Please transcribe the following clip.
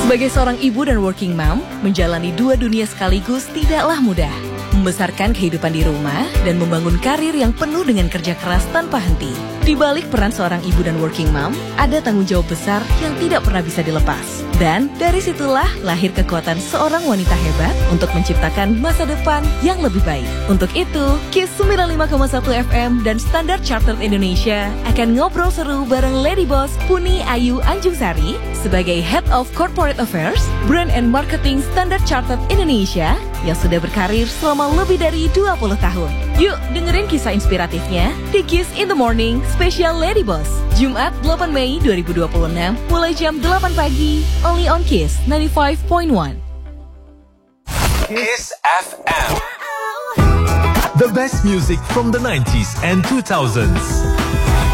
Sebagai seorang ibu dan working mom, menjalani dua dunia sekaligus tidaklah mudah. Membesarkan kehidupan di rumah dan membangun karir yang penuh dengan kerja keras tanpa henti. Di balik peran seorang ibu dan working mom, ada tanggung jawab besar yang tidak pernah bisa dilepas. Dan dari situlah lahir kekuatan seorang wanita hebat untuk menciptakan masa depan yang lebih baik. Untuk itu, KIS 95,1 FM dan Standard Chartered Indonesia akan ngobrol seru bareng Lady Boss Puni Ayu Anjungsari sebagai Head of Corporate Affairs, Brand and Marketing Standard Chartered Indonesia yang sudah berkarir selama lebih dari 20 tahun. Yuk dengerin kisah inspiratifnya di KIS in the Morning Special Lady Boss, Jumat 8 Mei 2026 mulai jam 8 pagi, only on KIS 95.1. KIS FM. The best music from the 90s and 2000s.